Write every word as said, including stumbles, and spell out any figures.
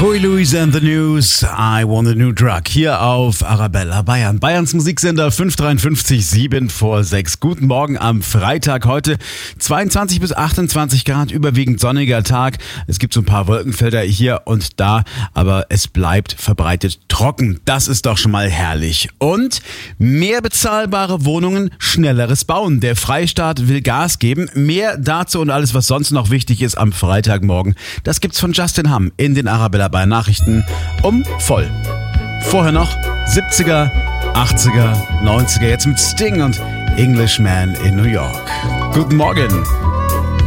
Huey Lewis and the News, I Want a New Drug, hier auf Arabella Bayern. Bayerns Musiksender fünf dreiundfünfzig, sieben vor sechs. Guten Morgen am Freitag, heute zweiundzwanzig bis achtundzwanzig Grad, überwiegend sonniger Tag. Es gibt so ein paar Wolkenfelder hier und da, aber es bleibt verbreitet trocken. Das ist doch schon mal herrlich. Und mehr bezahlbare Wohnungen, schnelleres Bauen. Der Freistaat will Gas geben. Mehr dazu und alles, was sonst noch wichtig ist am Freitagmorgen, das gibt's von Justin Hamm in den Arabella bei Nachrichten um voll. Vorher noch siebziger, achtziger, neunziger, jetzt mit Sting und Englishman in New York. Guten Morgen.